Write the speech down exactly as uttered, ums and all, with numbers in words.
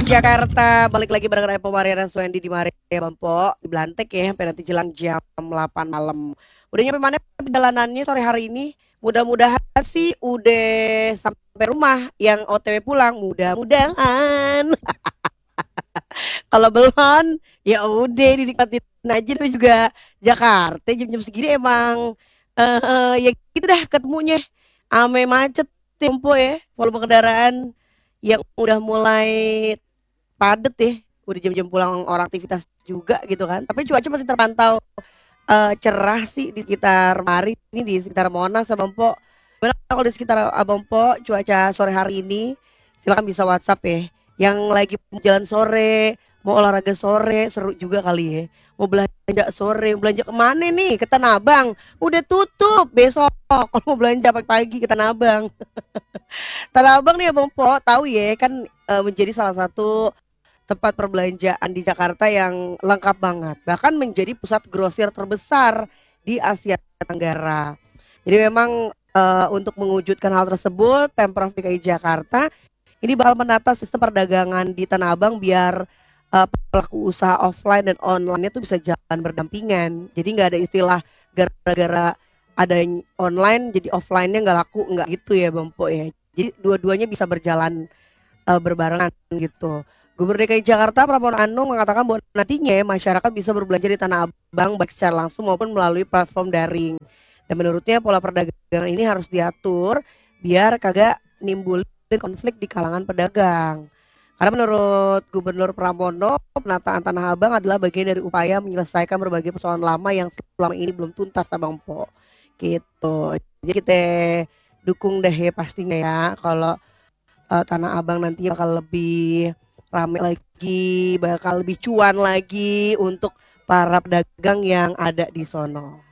Jakarta, balik lagi bareng Repo Maria dan Suendi di Maria Bampo di Blantek ya, sampai nanti jelang jam delapan malam. Udah nyampe mana perjalanannya sore hari ini? Mudah-mudahan sih udah sampai rumah yang O T W pulang, mudah-mudahan. Kalau belum, ya udah dinikmatin aja tapi juga Jakarta jam-jam segini emang eh eh, ya gitu dah ketemunya. Ame macet tempo ya, volume kendaraan yang udah mulai padet ya, udah jam-jam pulang orang aktivitas juga gitu kan. Tapi cuaca masih terpantau eh, cerah sih di sekitar mari ini di sekitar Monas sama Mpok. Gimana kalau di sekitar Abang Po cuaca sore hari ini? Silakan bisa WhatsApp ya. Yang lagi jalan sore, mau olahraga sore, seru juga kali ya. Mau belanja sore, belanja kemana nih? Ke Tanah Abang. Udah tutup besok. Kalau mau belanja pagi-pagi ke Tanah Abang. Tanah Abang nih Abang Po, tahu ya kan eh, menjadi salah satu tempat perbelanjaan di Jakarta yang lengkap banget. Bahkan menjadi pusat grosir terbesar di Asia Tenggara. Jadi memang eh, untuk mewujudkan hal tersebut, Pemprov D K I Jakarta ini bakal menata sistem perdagangan di Tanah Abang biar eh, pelaku usaha offline dan online itu bisa jalan berdampingan. Jadi nggak ada istilah gara-gara ada yang online jadi offline-nya nggak laku, nggak gitu ya Bang Po ya. Jadi dua-duanya bisa berjalan eh, berbarengan gitu. Gubernur D K I Jakarta Pramono Anung mengatakan bahwa nantinya masyarakat bisa berbelanja di Tanah Abang baik secara langsung maupun melalui platform daring. Dan menurutnya pola perdagangan ini harus diatur biar kagak nimbulin konflik di kalangan pedagang. Karena menurut Gubernur Pramono, penataan Tanah Abang adalah bagian dari upaya menyelesaikan berbagai persoalan lama yang selama ini belum tuntas, Abang Po. Gitu. Jadi kita dukung deh ya pastinya ya kalau eh, Tanah Abang nanti bakal lebih rame lagi, bakal lebih cuan lagi untuk para pedagang yang ada di sono.